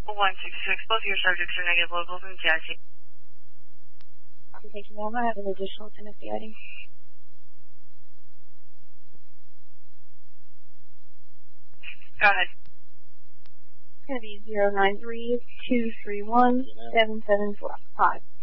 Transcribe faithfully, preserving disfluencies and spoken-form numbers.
one six six, both your subjects are negative locals in Jesse. Thank you, ma'am. I have an additional Tennessee I D. Go ahead. It's going to be zero nine three two three one seven seven four five.